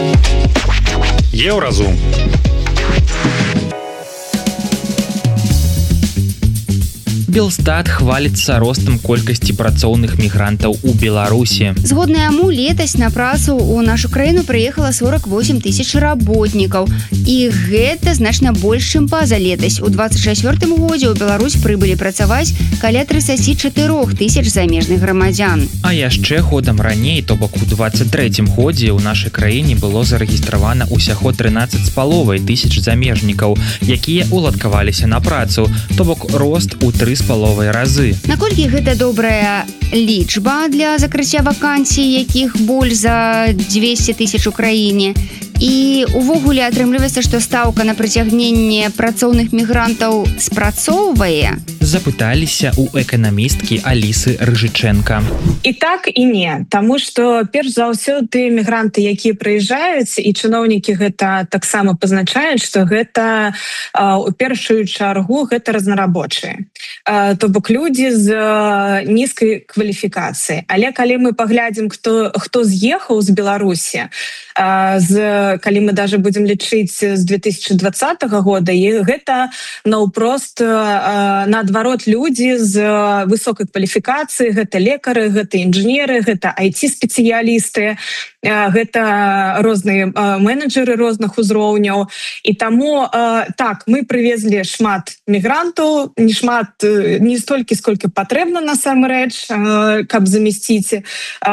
Еўразум. Белстат хваліцца ростам колькасці працоўных мігрантаў у Беларусі. Згодна яму, летась на працу ў нашу краіну прыехала 48 тысяч работнікаў. І гэта значна больш, чым пазалетась. У 24 годзе ў Беларусь прыбылі працаваць каля 34 тысяч замежных грамадзян. А яшчэ годам раней, то бок у 23 годзе ў нашай краіне было зарэгістравана ўсяго 13,5 тысяч замежнікаў, якія уладкаваліся на працу, то бок рост у 3,5 разы. Наколькі гэта добрая лічба для закрыцця вакансій, якіх боль за 200 тысяч у краіне? І увогуле атрымліваецца, што стаўка на прыцягненне працоўных мігрантаў спрацоўвае? Запыталіся у эканамісткі Алісы Рыжыченка. І так, і не. Таму што, перш за ўсё, тыя мігранты, якія прыязджаюць, і чыноўнікі гэта таксама пазначаюць, што гэта, у першую чаргу, гэта разнарабочыя. То бок людзі з нізкай кваліфікацыяй. Але калі мы паглядзім, хто з'ехаў з Беларусі, калі мы даже будем лічыць з 2020 года, і гэта наўпрост наадварот людзі з высокай кваліфікацыі, гэта лекары, гэта інжынеры, гэта IT-спецыялісты, гэта розныя менеджеры розных узроўняў. І таму, так, мы прывезлі шмат мігрантаў, не столькі, сколькі патрэбна насамрэч, каб замесціць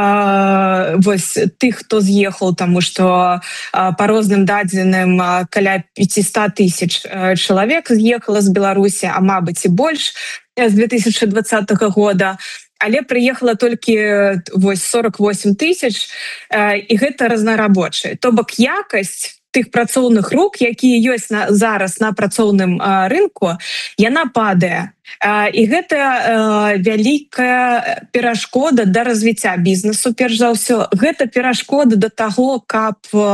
вось тых, хто з'ехаў, таму што по розным дадзеным каля 500 тысяч чалавек з'ехала з Беларусі, а мабыць і больш з 2020 года. Але прыехала толькі 48 тысяч, і гэта разнарабочыя. То бок якасць тых працоўных рук, якія ёсць зараз на працоўным рынку, яна падае. І гэта вялікая перашкода да развіцця бізнесу, перш за ўсё. Гэта перашкода да таго, каб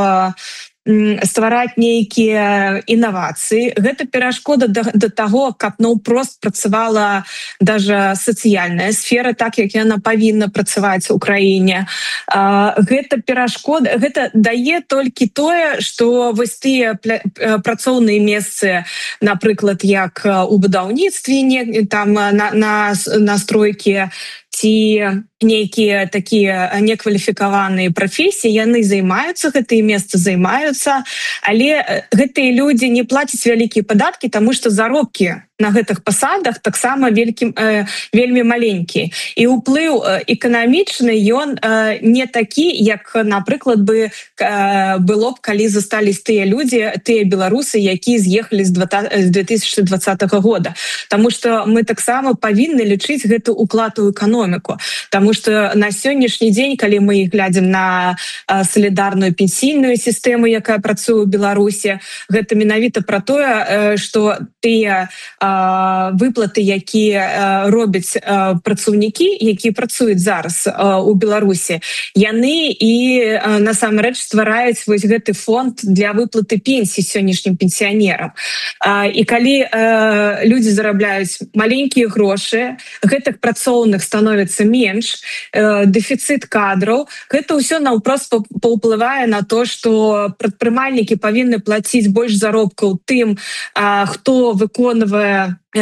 ствараць нейкія інавацыі. Гэта перашкода да таго, каб наўпрост працавала даже сацыяльная сфера, так як яна павінна працаваць у краіне. Гэта перашкода, гэта дае толькі тое, што вось тыя працоўныя месцы, напрыклад, як у будаўніцтве, там на стройкі, ці нейкія такія некваліфікаваныя прафесіі, яны займаюцца, гэтыя месцы займаюцца, але гэтыя людзі не плацяць вялікія падаткі, таму што заробкі на гэтых пасадах таксама вельмі маленькія. І ўплыў эканамічны, ён не такі, як, напрыклад, было б, калі застались тыя людзі, тыя беларусы, якія з'ехалі з 2020 года. Таму што мы таксама павінны лічыць гэты ўклад у эканоміку. Таму што на сённяшні дзень, калі мы глядзім на салідарную пенсійную сістэму, якая працуе ў Беларусі, гэта менавіта пра тое, што тыя выплаты, якія робяць працаўнікі, якія працуюць зараз у Беларусі, яны і насамрэч ствараюць вось гэты фонд для выплаты пенсій сённяшнім пенсіянерам. І калі людзі зарабляюць маленькія грошы, гэтых працоўных становіцца менш, дэфіцыт кадраў, гэта ўсё наўпрост паўплывае на то, што прадпрымальнікі павінны плаціць больш заробкаў тым, хто выконвае,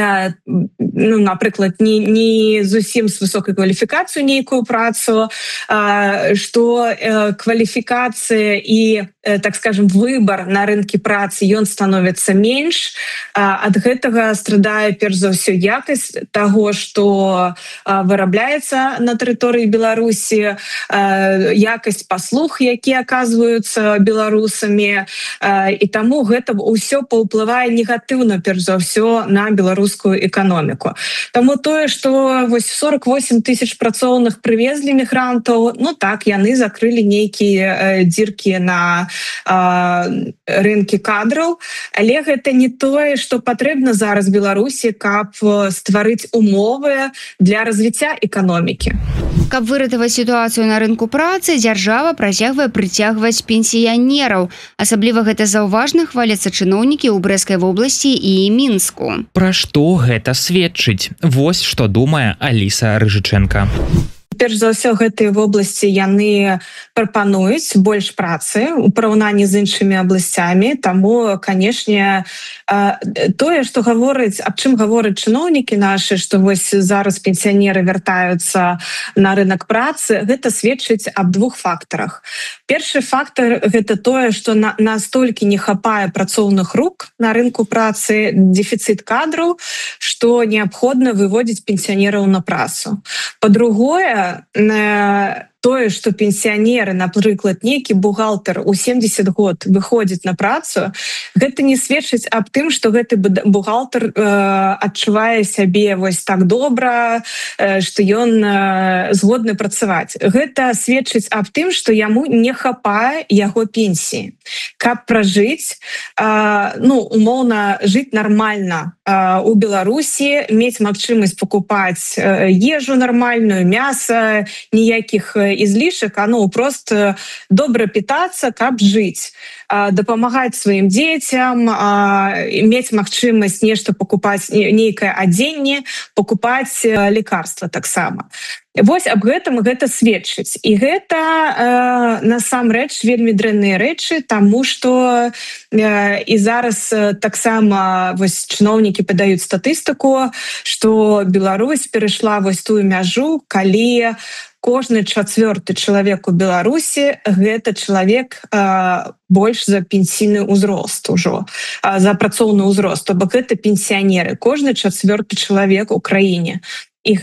напрыклад, не зусім з высокай кваліфікацыяй нейкую працу, што кваліфікацыя і, так скажем, выбар на рынке працы, ён становіцца менш. Ад гэтага страдае, перш за ўсё, якасць таго, што вырабляецца на тэрыторыі Беларусі, якасць паслуг, якія аказваюцца беларусамі, і таму гэта ўсё паўплывае негатыўна, перш за ўсё, на беларускую эканоміку. Таму тое, што вось 48 тысяч працоўных прывезлі мігрантаў, так, яны закрылі нейкія дзіркі на рынкі кадраў, але гэта не тое, што патрэбна зараз Беларусі, каб стварыць умовы для развіцця эканомікі. Каб выратаваць сітуацыю на рынку працы, дзяржава працягвае прыцягваць пенсіянераў. Асабліва гэта заўважна хваляцца чыноўнікі ў Брэскай вобласці і Мінску. Пра што гэта сведчыць? Вось што думае Аліса Рыжыченка. перш за ўсё гэтыя вобласці яны прапануюць больш працы у параўнанні з іншымі абласцямі, таму канешне тое, што гаворыць, аб чым гавораць чыноўнікі нашы, што вось зараз пенсіянеры вяртаюцца на рынок працы, гэта сведчыць аб двух фактарах. Першы фактар гэта тое, што настолькі не хапае працоўных рук на рынку працы, дэфіцыт кадраў, што неабходна выводзіць пенсіянераў на працу. Па-другое, тое, што пенсіянеры, напрыклад, нейкі бухгалтар у 70 год выходзіць на працу, гэта не сведчыць аб тым, што гэты бухгалтар адчувае сябе вось так добра, што ён згодны працаваць. Гэта сведчыць аб тым, што яму не хапае яго пенсіі. Каб пражыць, умоўна, жыць нармальна у Беларусі, мець магчымасць пакупаць ежу нармальную, мяса, ніякіх излишек, просто добра питаться, каб жить, дапамагаць сваім дзецям, мець магчымасць нешта пакупаць, нейкае адзенне, пакупаць лекарства таксама. Вось аб гэтым гэта сведчыць. І гэта насамрэч вельмі дрэнныя рэчы, таму што і зараз таксама вось чыноўнікі падаюць статыстыку, што Беларусь перайшла вось тую мяжу, калі кожны чацвёрты чалавек у Беларусі гэта чалавек больш за пенсійны ўзрост ужо, за працоўны ўзрост, то бок гэта пенсіянеры, кожны чацвёрты чалавек у краіне. І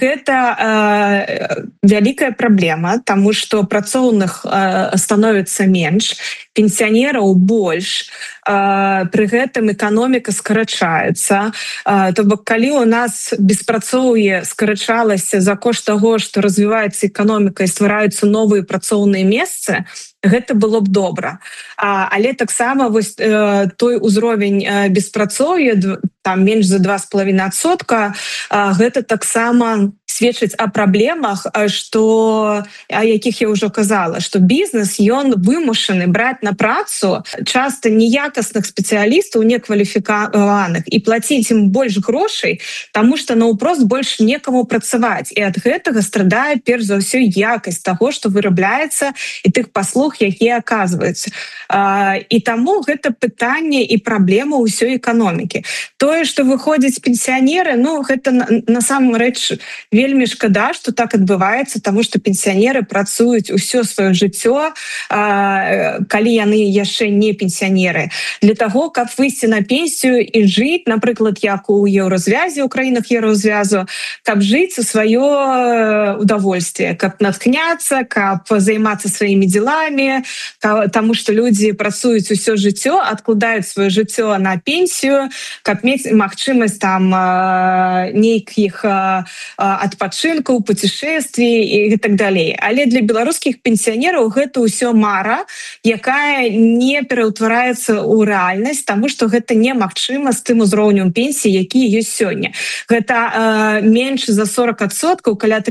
гэта вялікая праблема, таму што працоўных становіцца менш, пенсіянераў больш, пры гэтым эканоміка скарачаецца. То бок калі у нас беспрацоўе скарачалася за кошт таго, што развіваецца эканоміка і ствараюцца новыя працоўныя месцы, гэта было б добра. Але таксама вось той узровень беспрацоўя, там менш за 2,5%, гэта таксама сведчыць о праблемах, о якіх я ўжо казала, што бізнес, ён вымушаны браць на працу часта неякасных спецыялістаў, некваліфікаваных, і плаціць ім больш грошай, таму што наўпрост больш некаму працаваць. І ад гэтага страдае перш за ўсё якасць таго, што вырабляецца, і тых паслуг, якія аказваюць. І таму гэта пытанне і праблема ўсёй эканомікі. Тое, што выходзяць пенсіянеры, гэта насамрэч вельмі шкада, што так адбываецца, таму што пенсіянеры працуюць усё сваё жыццё, калі яны яшчэ не пенсіянеры, для таго, каб выйсці на пенсію і жыць, напрыклад, як у еўразвязе, у краінах еўразвязу, каб жыць у сваё удовольствие, каб натхняцца, каб займацца сваімі дзеламі, таму што людзі працуюць усё жыццё, адкладаюць сваё жыццё на пенсію, каб мець магчымасць там нейкіх адпачынкаў, путешествий і так далей. Але для беларускіх пенсіянераў гэта ўсё мара, якая не пераўтвараецца ў рэальнасць, таму што гэта немагчыма з тым узроўнем пенсіі, які ёсць сёння. Гэта менш за 40%, каля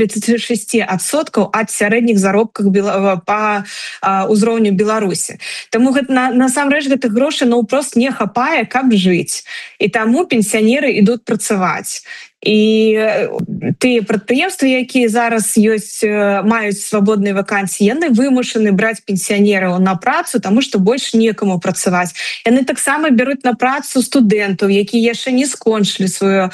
36% ад сярэдніх заробках па ўзроўню Беларусі. Таму насамрэч гэтых грошай наўпрост не хапае, каб жыць. І таму пенсіянеры ідуць працаваць. І тыя прадпрыемствы, якія зараз маюць свабодныя вакансіі, яны вымушаны браць пенсіянераў на працу, таму што больш некаму працаваць. Яны таксама бяруць на працу студэнтаў, якія яшчэ не скончылі сваё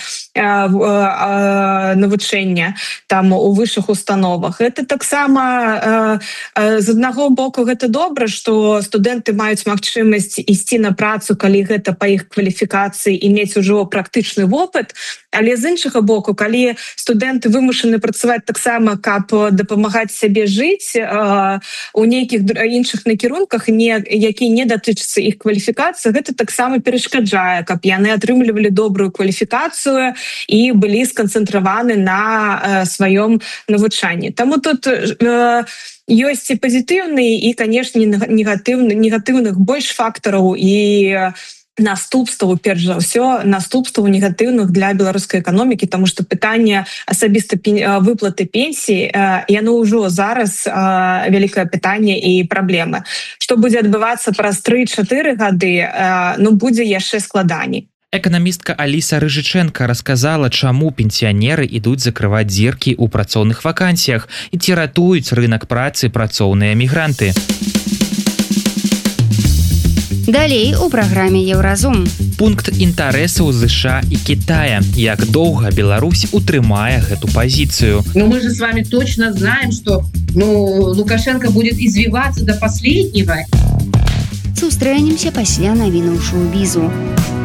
навучанне там у вышшых установах. Гэта таксама з аднаго боку гэта добра, што студэнты маюць магчымасць ісці на працу, калі гэта па іх кваліфікацыі і мець ужо практычны вопыт. Але з іншага боку, калі студэнты вымушаны працаваць таксама, каб дапамагаць сябе жыць у нейкіх іншых накірунках, якія не датычацца іх кваліфікацыі, гэта таксама перашкаджае, каб яны атрымлівалі добрую кваліфікацыю і былі сканцэнтраваны на сваём навучанні. Таму тут ёсць і пазітыўныя, і, канешне, негатыўных больш фактараў і наступстваў, перш за ўсё, наступстваў негатыўных для беларускай эканомікі, таму што пытанне асабіста выплаты пенсіі, яно ўжо зараз вялікае пытанне і праблема. Што будзе адбывацца праз 3-4 гады, будзе яшчэ складаней. Эканамістка Аліса Рыжыченко расказала, чаму пенсіянеры ідуць закрываць дзіркі ў працоўных вакансіях і ці ратуюць рынак працы працоўныя мігранты. Далей у праграме Еўразум. Пункт інтарэсаў ЗША і Китая. Як доўга Беларусь утрымае гэту пазіцыю. Но мы же с вами точно знаем, что Лукашенко будет извиваться до последнего. Сустрэнемся пасля навінаў шоу-бізу.